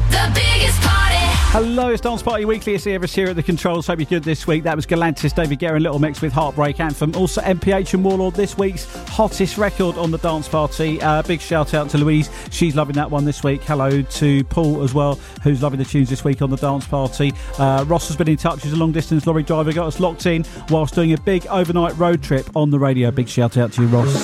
The biggest party. Hello, it's Dance Party Weekly. It's Iris here at the controls. Hope you're good this week. That was Galantis, David Guerin, Little Mix with Heartbreak Anthem. Also MPH and Warlord, this week's hottest record on the Dance Party. Big shout out to Louise. She's loving that one this week. Hello to Paul as well, who's loving the tunes this week on the Dance Party. Ross has been in touch. He's a long distance lorry driver. Got us locked in whilst doing a big overnight road trip on the radio. Big shout out to you, Ross.